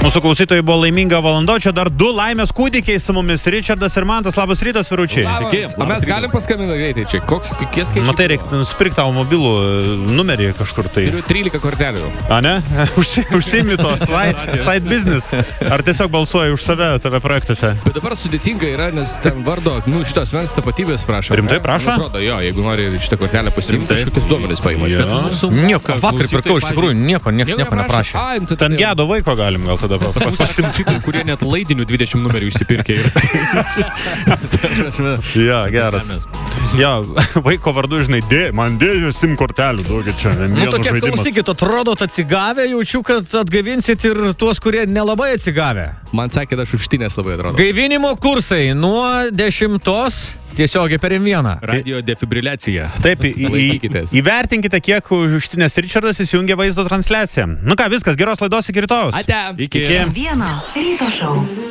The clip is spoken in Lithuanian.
Mūsų klausytojai buvo laiminga valanda, čia dar 2 laimės kūdikiai su mumis. Ričardas ir Mantas, labas rytas, vyručiai. O mes galim paskambinti greitai čia. Kokie skaičiai? Matai, reikia nusipirkti tavo mobilų numerį kažkur tai. Turiu 13 kortelių. A, ne? Užsiimi to side business. Ar tiesiog balsuoji už save tave projektuose? Bet dabar sudėtinga yra, nes ten vardo, šitos mens tapatybės prašo. Rimtai prašo? Atrodo, jo, jeigu nori šitą kortelę pasiimti, kažkokius duomenis paima. Nieko, vakar pirkau, iš tikrųjų, nieko neprašė. Ten gedo vaiko galim gal tada pasimti, kurie net laidinių 20 numerių įsipirkė. Ja, geras. Ja, vaiko vardu, žinai, man dėjo SIM kortelių, duokit čia. Tokie klausykit, atrodot atsigavę, jaučiu, kad atgaivinsit ir tuos, kurie nelabai atsigavę. Man sakė, aš užtinės labai atrodo. Gaivinimo kursai nuo 10 tiesiogiai per M1. Radio defibriliacija. Taip, įvertinkite, kiek užtinės Ričardas įsijungia vaizdo transliaciją. Nu ką, viskas, geros laidos iki rytojaus. Ate. Iki. Vieno ryto šou.